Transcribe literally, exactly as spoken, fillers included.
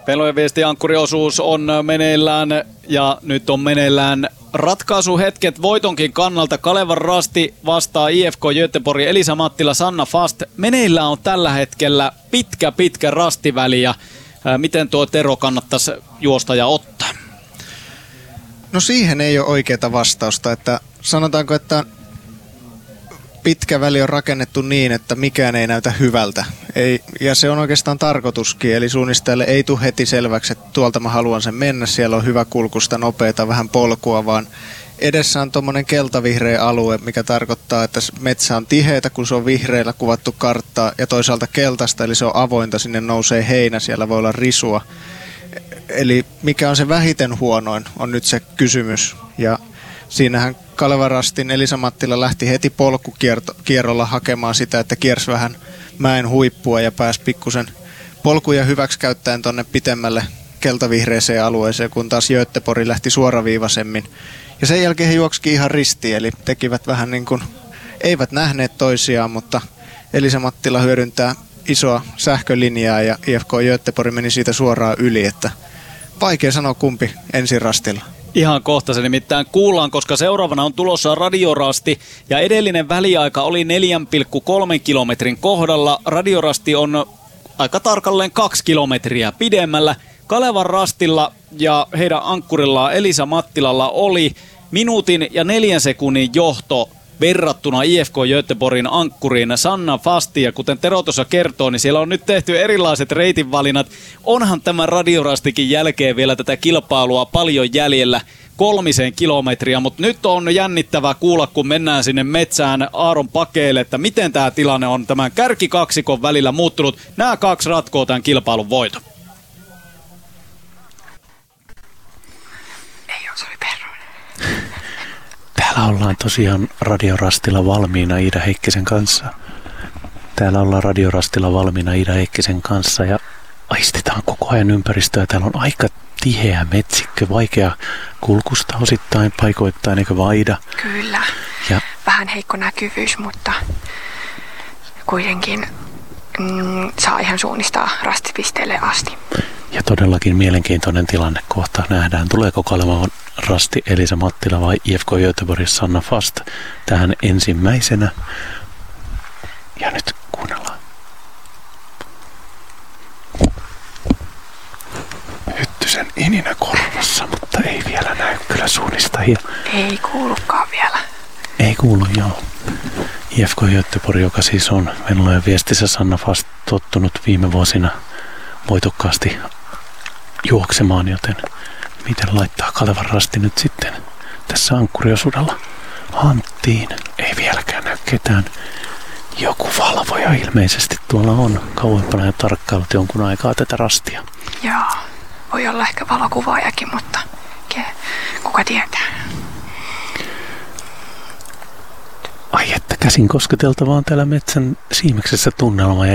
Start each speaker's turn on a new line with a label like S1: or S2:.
S1: Pelojen viesti -ankkuriosuus on meneillään ja nyt on meneillään ratkaisuhetket voitonkin kannalta. Kalevan Rasti vastaa I F K Göteborg, Elisa Mattila, Sanna Fast. Meneillään on tällä hetkellä pitkä pitkä rastiväli ja ää, miten tuo Tero kannattaisi juosta ja ottaa?
S2: No siihen ei ole oikeaa vastausta, että sanotaanko, että pitkä väli on rakennettu niin, että mikään ei näytä hyvältä. Ei, ja se on oikeastaan tarkoituskin, eli suunnistajalle ei tule heti selväksi, että tuolta mä haluan sen mennä, siellä on hyvä kulkusta, nopeata, vähän polkua, vaan edessä on tuommoinen keltavihreä alue, mikä tarkoittaa, että metsä on tiheitä, kun se on vihreillä kuvattu karttaa, ja toisaalta keltaista, eli se on avointa, sinne nousee heinä, siellä voi olla risua. Eli mikä on se vähiten huonoin, on nyt se kysymys. Ja siinähän Kalevan Rastin Elisa Mattila lähti heti polkukierrolla hakemaan sitä, että kiersi vähän mäen huippua ja pääsi pikkusen polkuja hyväksi käyttäen tuonne pitemmälle keltavihreeseen alueeseen, kun taas Göteborg lähti suoraviivaisemmin. Ja sen jälkeen he juoksikin ihan ristiin, eli tekivät vähän niin kuin, eivät nähneet toisiaan, mutta Elisa Mattila hyödyntää isoa sähkölinjaa ja I F K Göteborg meni siitä suoraan yli, että vaikea sanoa kumpi ensin rastilla.
S1: Ihan kohta se nimittäin kuullaan, koska seuraavana on tulossa radiorasti ja edellinen väliaika oli neljä pilkku kolme kilometrin kohdalla. Radiorasti on aika tarkalleen kaksi kilometriä pidemmällä. Kalevan Rastilla ja heidän ankkurillaan Elisa Mattilalla oli minuutin ja neljän sekunnin johto verrattuna I F K Göteborgin ankkuriin Sanna Fastiin. Ja kuten Tero tuossa kertoo, niin siellä on nyt tehty erilaiset reitinvalinnat. Onhan tämän radiorastikin jälkeen vielä tätä kilpailua paljon jäljellä, kolmisen kilometriä, mutta nyt on jännittävää kuulla, kun mennään sinne metsään Aaron pakeille, että miten tämä tilanne on tämän kärkikaksikon välillä muuttunut. Nämä kaksi ratkoo tämän kilpailun voiton.
S3: Ei ole, se oli Perronen.
S4: Täällä ollaan tosiaan radiorastilla valmiina Iida Heikkisen kanssa. Täällä ollaan radiorastilla valmiina Iida Heikkisen kanssa ja aistitaan koko ajan ympäristöä. Täällä on aika tiheä metsikkö, vaikea kulkusta osittain, paikoittain, eikö Vaida?
S3: Kyllä.
S4: Ja
S3: vähän heikko näkyvyys, mutta kuitenkin mm, saa ihan suunnistaa rastipisteelle asti.
S4: Ja todellakin mielenkiintoinen tilanne kohta nähdään. Tuleeko Kalevan Rasti Elisa Mattila vai I F K Göteborg Sanna Fast tähän ensimmäisenä? Ja nyt kuunnellaan. Hyttysen ininä korvassa, mutta ei vielä näy kyllä suunnistajia.
S3: Ei kuulukaan vielä.
S4: Ei kuulu, joo. I F K Göteborg, joka siis on Venlojen viestissä Sanna Fast tottunut viime vuosina voitokkaasti juoksemaan, joten miten laittaa Kalevan Rasti nyt sitten tässä ankkuriosuudella hanttiin? Ei vieläkään näy ketään. Joku valvoja ilmeisesti tuolla on kauempana ja tarkkailut jonkun aikaa tätä rastia.
S3: Joo, voi olla ehkä valokuvaajakin, mutta kuka tietää.
S4: Ai että käsin kosketeltavaa on täällä metsän siimeksessä tunnelma ja